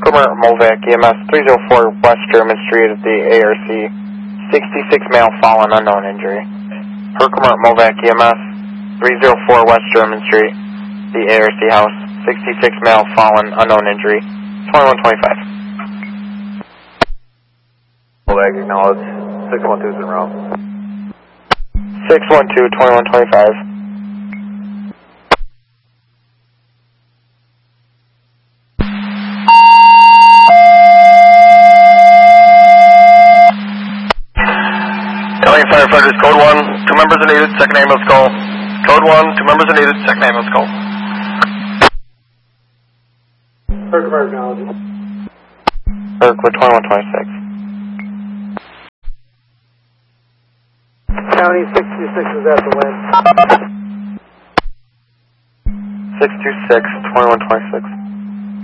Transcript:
Herkimer Movac EMS 304 West German Street at the ARC. 66 male fallen, unknown injury. Herkimer Movac EMS 304 West German Street, the ARC house. 66 male fallen, unknown injury. 2125. Movac acknowledged. 612 is in row. 612, 2125. Firefighters, code 1, 2 members are needed, second ambulance call. Code 1, 2 members are needed, second ambulance call. Herkimer acknowledged. Herkimer 2126. County 626 is at the wind. 626, 2126.